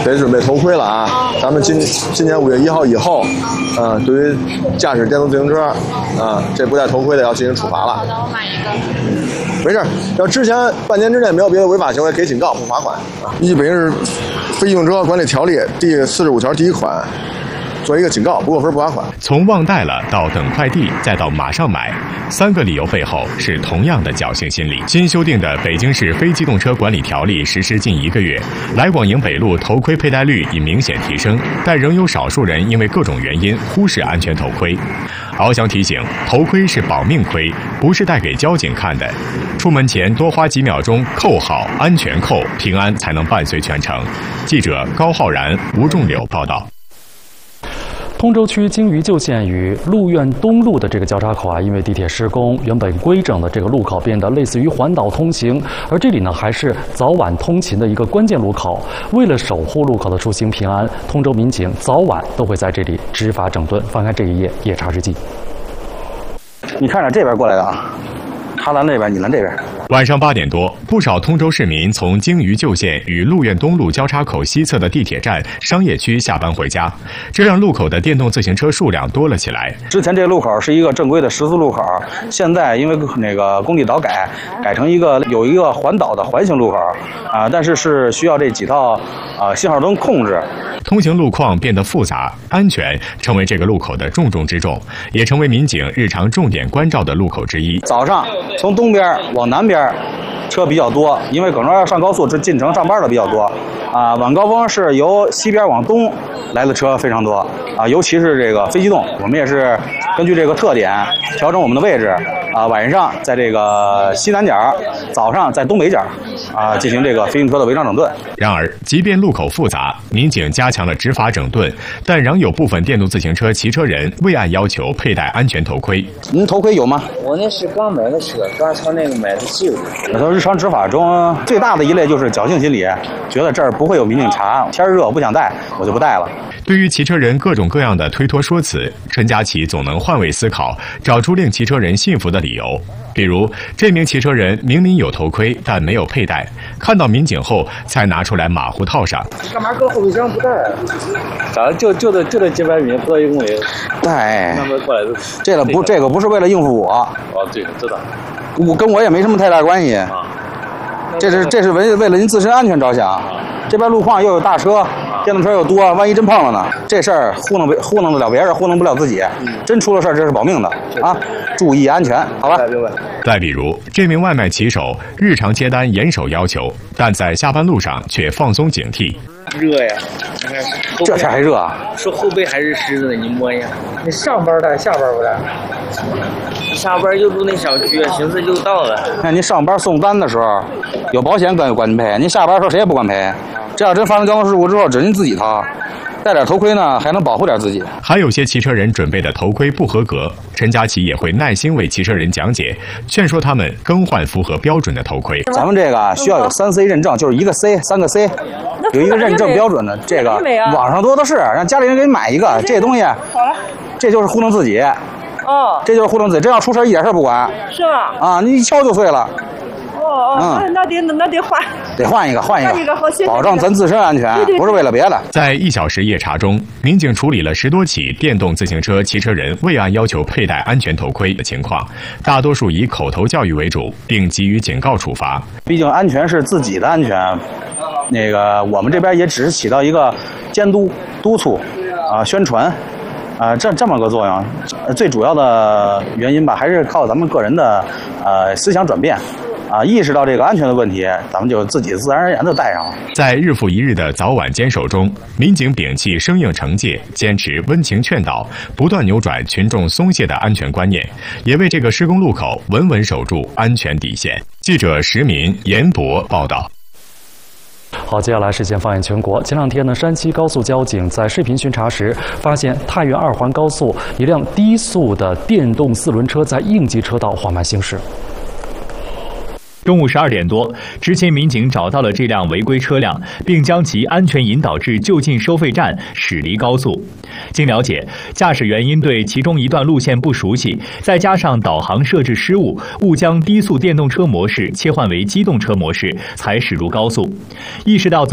得准备头盔了啊！咱们今年5月1号以后，对于驾驶电动自行车，这不戴头盔的要进行处罚了。好的，我买一个。没事，要之前半年之内没有别的违法行为，给警告不罚款。依据北京市非机动车管理条例第45条第1款。做一个警告，不过分不罚款。 从忘带了到等快递，再到马上买，3个理由背后是同样的侥幸心理。新修订的《北京市非机动车管理条例》实施近1个月，来广营北路头盔佩戴率已明显提升，但仍有少数人因为各种原因忽视安全头盔。翱翔提醒，头盔是保命盔，不是带给交警看的。出门前多花几秒钟扣好安全扣，平安才能伴随全程。记者高浩然、吴仲柳报道。 通州区鲸鱼旧线与路苑东路的这个交叉口因为地铁施工，原本规整的这个路口变得类似于环岛通行，而这里呢还是早晚通勤的一个关键路口。为了守护路口的出行平安，通州民警早晚都会在这里执法整顿。翻开这一页夜查日记， 你看着这边过来的啊，他拦这边，你拦这边。 晚上8点多，不少通州市民从鲸鱼旧线与路苑东路交叉口西侧的地铁站、商业区下班回家，这让路口的电动自行车数量多了起来。 之前这个路口是一个正规的十字路口，现在因为那个工地导改，改成有一个环岛的环形路口但是需要这几套信号灯控制。 通行路况变得复杂，安全成为这个路口的重中之重，也成为民警日常重点关照的路口之一。 早上从东边往南边车比较多，因为耿庄要上高速，这进城上班的比较多晚高峰是由西边往东来的车非常多尤其是这个非机动，我们也是根据这个特点调整我们的位置晚上在这个西南角，早上在东北角进行这个非机动车的违章整顿。 然而，即便路口复杂，民警加强了执法整顿，但仍有部分电动自行车骑车人未按要求佩戴安全头盔。 您头盔有吗？ 我那是刚买的车，刚从那个买的旧的。 我说日常执法中最大的一类就是侥幸心理，觉得这儿不会有民警查，天热我不想戴，我就不戴了。 对于骑车人各种各样的推脱说辞，陈佳琪总能换位思考，找出令骑车人信服的理由。比如，这名骑车人明明有头盔，但没有佩戴，看到民警后才拿出来马虎套上。 干嘛搁后备箱不带？咋就这几百米，不到1公里。 带。 那么过来的。 这个不是为了应付我。 对，知道。 跟我也没什么太大关系。这是为了您自身安全着想。这边路况又有大车，电动车又多，万一真碰了呢？这事儿糊弄得了别人，糊弄不了自己。真出了事儿，这是保命的注意安全，好吧？ 再比如，这名外卖骑手日常接单严守要求，但在下班路上却放松警惕。 热呀！ 这天还热啊！ 说后背还是湿的，你摸一下。 你上班带，下班不带？ 下班就住那小区，寻思就到了。 那您上班送单的时候，有保险管您赔，您下班的时候谁也不管赔。这要真发生交通事故之后，只您自己掏。戴点头盔呢，还能保护点自己。 还有些骑车人准备的头盔不合格，陈佳琪也会耐心为骑车人讲解，劝说他们更换符合标准的头盔。 咱们这个需要有3C 认证，就是1个 C、3个 C， 有一个认证标准的。这个网上多的是，让家里人给你买一个。这东西，这就是糊弄自己。这就是糊弄自己，真要出事一点事不管。是吧？你一敲就碎了。 那得换。 得换一个，保障咱自身安全，不是为了别的。 在1小时夜查中，民警处理了10多起电动自行车骑车人未按要求佩戴安全头盔的情况，大多数以口头教育为主，并给予警告处罚。 毕竟安全是自己的安全，我们这边也只是起到一个监督、督促宣传这么个作用。最主要的原因吧，还是靠咱们个人的思想转变。意识到这个安全的问题，咱们就自己自然而然地带上了。 在日复一日的早晚坚守中，民警摒弃生硬惩戒，坚持温情劝导，不断扭转群众松懈的安全观念，也为这个施工路口稳稳守住安全底线。记者石民、严博报道。 好，接下来视线放眼全国。前2天呢，山西高速交警在视频巡查时，发现太原2环高速一辆低速的电动4轮车在应急车道缓慢行驶。 中午12点多，执勤民警找到了这辆违规车辆，并将其安全引导至就近收费站，驶离高速。经了解，驾驶员因对其中一段路线不熟悉，再加上导航设置失误，误将低速电动车模式切换为机动车模式，才驶入高速。意识到